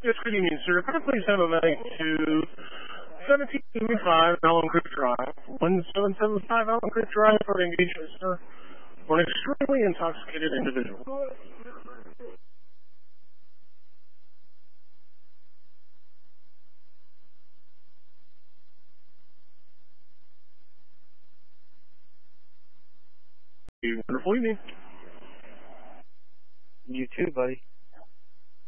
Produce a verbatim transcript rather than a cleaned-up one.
Yes, good evening, sir. Could I please have a medic to seventeen seventy-five Allen Creek Drive, one seven seven five Allen Creek Drive for engagement, sir, for an extremely intoxicated individual. Wonderful evening. You too, buddy.